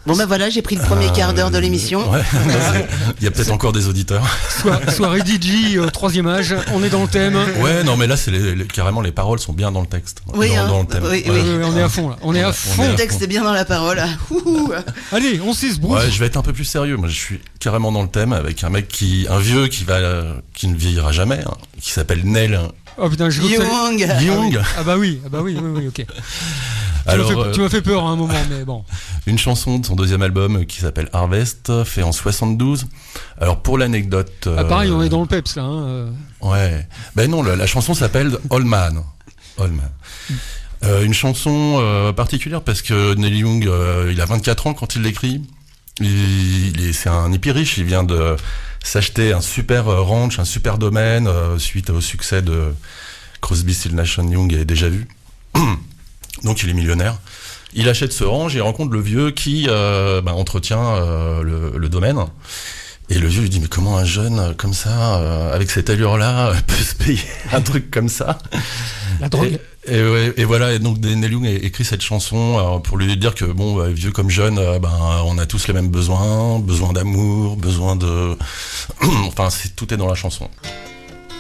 Bon ben voilà, j'ai pris le premier quart d'heure de l'émission. Ouais, il y a peut-être encore des auditeurs. Soirée DJ, 3e âge, on est dans le thème. Ouais, non, mais là, c'est carrément les paroles sont bien dans le texte. Oui, dans le thème. oui, Ouais. oui. On est à fond là, on est à fond. Le texte est bien dans la parole. Ouhou. Allez, on s'esbrouille. Ouais, je vais être un peu plus sérieux. Moi, je suis carrément dans le thème avec un vieux qui ne vieillira jamais, hein, qui s'appelle Neil Oh putain, je Young. Young. Ah bah oui, ok. Alors, Tu m'as fait peur à un moment, mais bon. une chanson de son 2e album qui s'appelle Harvest, fait en 72. Alors, pour l'anecdote... Pareil, on est dans le peps là. Hein. Ouais. Ben non, la chanson s'appelle Old Man. Old Man. Une chanson particulière parce que Neil Young, il a 24 ans quand il l'écrit. C'est un hippie riche, il vient de s'acheter un super ranch, un super domaine, suite au succès de Crosby, Stills, Nash & Young et Déjà Vu. Donc il est millionnaire. Il achète ce ranch et il rencontre le vieux qui entretient le domaine. Et le vieux lui dit mais comment un jeune comme ça, avec cette allure-là, peut se payer un truc comme ça? La drogue. Et voilà, et donc Neil Young a écrit cette chanson pour lui dire que bon, vieux comme jeune, on a tous les mêmes besoin d'amour, besoin de... enfin, tout est dans la chanson.